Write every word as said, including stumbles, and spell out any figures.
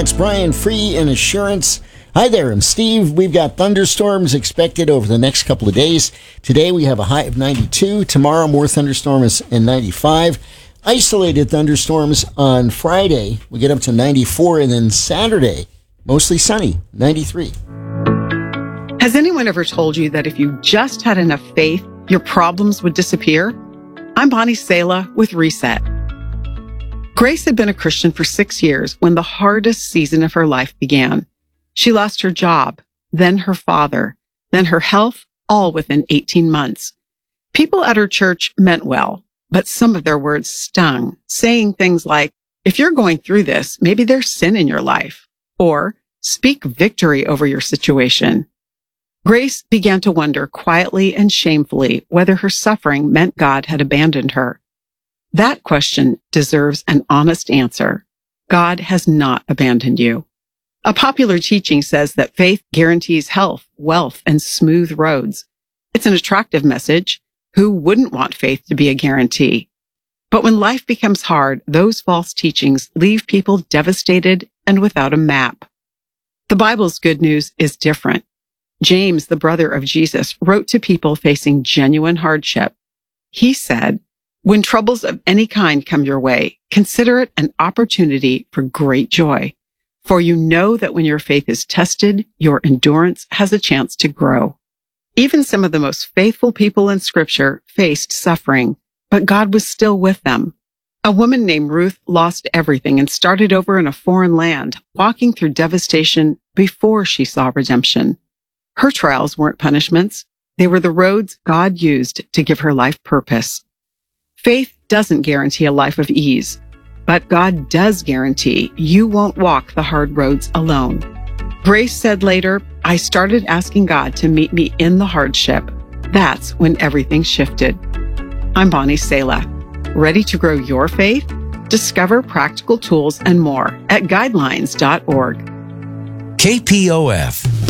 It's Brian, Free and Assurance. Hi there, I'm Steve. We've got thunderstorms expected over the next couple of days. Today we have a high of ninety-two. Tomorrow more thunderstorms in ninety-five. Isolated thunderstorms on Friday. We get up to ninety-four, and then Saturday, mostly sunny, ninety-three. Has anyone ever told you that if you just had enough faith, your problems would disappear? I'm Bonnie Sala with Reset. Grace had been a Christian for six years when the hardest season of her life began. She lost her job, then her father, then her health, all within eighteen months. People at her church meant well, but some of their words stung, saying things like, if you're going through this, maybe there's sin in your life, or speak victory over your situation. Grace began to wonder quietly and shamefully whether her suffering meant God had abandoned her. That question deserves an honest answer. God has not abandoned you. A popular teaching says that faith guarantees health, wealth, and smooth roads. It's an attractive message. Who wouldn't want faith to be a guarantee? But when life becomes hard, those false teachings leave people devastated and without a map. The Bible's good news is different. James, the brother of Jesus, wrote to people facing genuine hardship. He said, when troubles of any kind come your way, consider it an opportunity for great joy. For you know that when your faith is tested, your endurance has a chance to grow. Even some of the most faithful people in Scripture faced suffering, but God was still with them. A woman named Ruth lost everything and started over in a foreign land, walking through devastation before she saw redemption. Her trials weren't punishments. They were the roads God used to give her life purpose. Faith doesn't guarantee a life of ease, but God does guarantee you won't walk the hard roads alone. Grace said later, I started asking God to meet me in the hardship. That's when everything shifted. I'm Bonnie Sala. Ready to grow your faith? Discover practical tools and more at guidelines dot org. K P O F